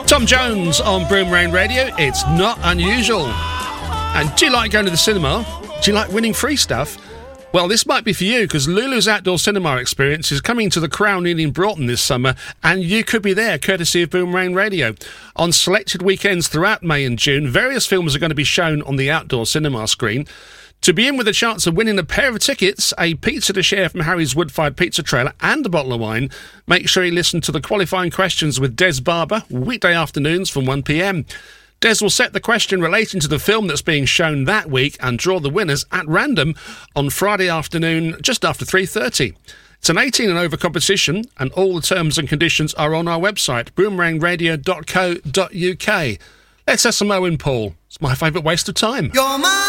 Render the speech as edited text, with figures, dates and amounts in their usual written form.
Tom Jones on Boomerang Radio. It's not unusual. And do you like going to the cinema? Do you like winning free stuff? Well, this might be for you, because Lulu's Outdoor Cinema Experience is coming to the Crown Inn in Broughton this summer, and you could be there, courtesy of Boomerang Radio. On selected weekends throughout May and June, various films are going to be shown on the outdoor cinema screen. To be in with a chance of winning a pair of tickets, a pizza to share from Harry's Wood-Fired Pizza Trailer and a bottle of wine, make sure you listen to the qualifying questions with Des Barber, weekday afternoons from 1pm. Des will set the question relating to the film that's being shown that week and draw the winners at random on Friday afternoon, just after 3:30. It's an 18 and over competition, and all the terms and conditions are on our website, boomerangradio.co.uk. Let's have some Owen Paul. It's my favourite waste of time. You're my